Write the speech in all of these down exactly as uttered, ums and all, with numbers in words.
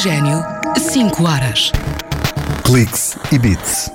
Oxigênio, cinco horas. Cliques e Beats.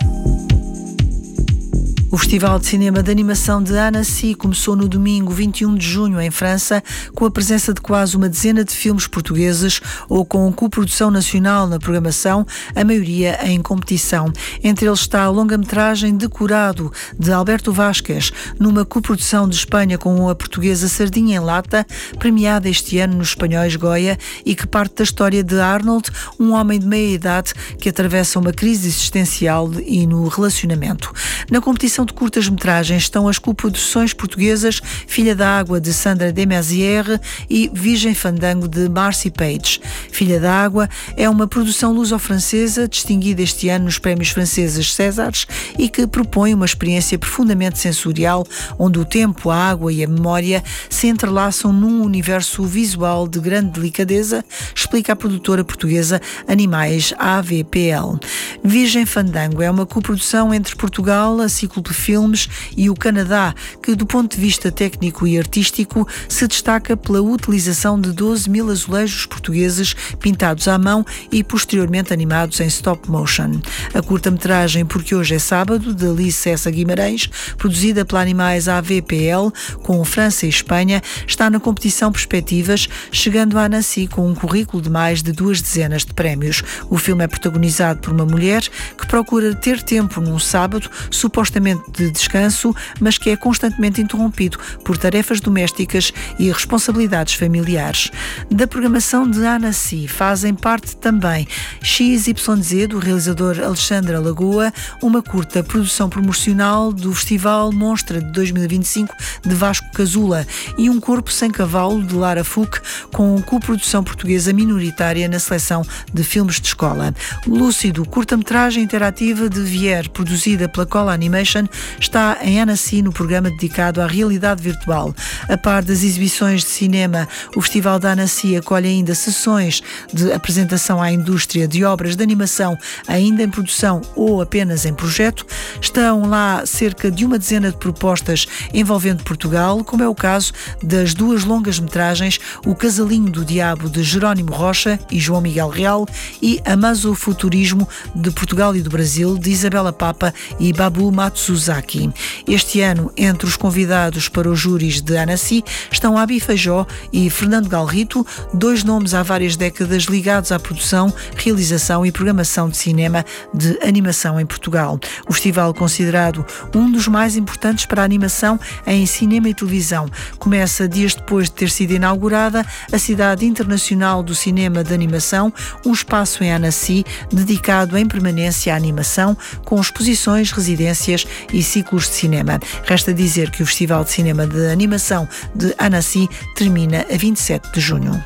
O Festival de Cinema de Animação de Annecy começou no domingo vinte e um de junho em França, com a presença de quase uma dezena de filmes portugueses ou com coprodução nacional na programação, a maioria em competição. Entre eles está a longa-metragem Decorado, de Alberto Vázquez, numa coprodução de Espanha com a portuguesa Sardinha em Lata, premiada este ano nos espanhóis Goya, e que parte da história de Arnold, um homem de meia-idade que atravessa uma crise existencial e no relacionamento. Na competição de curtas-metragens estão as coproduções portuguesas Filha da Água, de Sandra Demasière, e Virgem Fandango, de Marcy Page. Filha da Água é uma produção luso-francesa distinguida este ano nos prémios franceses Césares e que propõe uma experiência profundamente sensorial, onde o tempo, a água e a memória se entrelaçam num universo visual de grande delicadeza, explica a produtora portuguesa Animais A V P L. Virgem Fandango é uma coprodução entre Portugal, a Ciclo Filmes e o Canadá, que do ponto de vista técnico e artístico se destaca pela utilização de doze mil azulejos portugueses pintados à mão e posteriormente animados em stop motion. A curta-metragem Porque Hoje é Sábado, de Alice Cessa Guimarães, produzida pela Animais A V P L, com França e Espanha, está na competição Perspectivas, chegando a Annecy com um currículo de mais de duas dezenas de prémios. O filme é protagonizado por uma mulher que procura ter tempo num sábado, supostamente de descanso, mas que é constantemente interrompido por tarefas domésticas e responsabilidades familiares. Da programação de Annecy fazem parte também X Y Z, do realizador Alexandre Lagoa, uma curta produção promocional do Festival Monstra de dois mil e vinte e cinco de Vasco Cazula, e Um Corpo Sem Cavalo, de Lara Fuc, com coprodução portuguesa minoritária na seleção de filmes de escola. Lúcido, curta-metragem interativa de Vier, produzida pela Cola Animation, está em Annecy no programa dedicado à realidade virtual. A par das exibições de cinema, o Festival de Annecy acolhe ainda sessões de apresentação à indústria de obras de animação ainda em produção ou apenas em projeto. Estão lá cerca de uma dezena de propostas envolvendo Portugal, como é o caso das duas longas-metragens O Casalinho do Diabo, de Jerónimo Rocha e João Miguel Real, e Amazofuturismo, de Portugal e do Brasil, de Isabela Papa e Babu Matsuzaki. Este ano, entre os convidados para os júris de Annecy, estão Abi Feijó e Fernando Galrito, dois nomes há várias décadas ligados à produção, realização e programação de cinema de animação em Portugal. O festival, considerado um dos mais importantes para a animação em cinema e televisão, começa dias depois de ter sido inaugurada a Cidade Internacional do Cinema de Animação, um espaço em Annecy dedicado em permanência à animação, com exposições, residências e ciclos de cinema. Resta dizer que o Festival de Cinema de Animação de Annecy termina a vinte e sete de junho.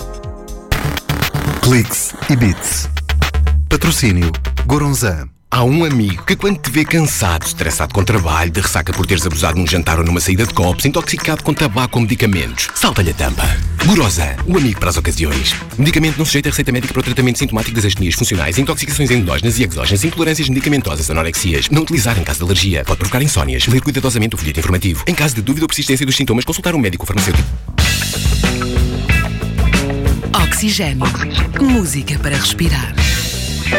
Cliques e Beats. Patrocínio Goronzan. Há um amigo que, quando te vê cansado, estressado com trabalho, de ressaca por teres abusado num jantar ou numa saída de copos, intoxicado com tabaco ou medicamentos, salta-lhe a tampa. Goronzan, o amigo para as ocasiões. Medicamento não sujeito a receita médica para o tratamento sintomático das astenias funcionais, intoxicações endógenas e exógenas, intolerâncias medicamentosas, anorexias. Não utilizar em caso de alergia. Pode provocar insónias. Ler cuidadosamente o folheto informativo. Em caso de dúvida ou persistência dos sintomas, consultar um médico ou farmacêutico. Oxigênio. Música para respirar.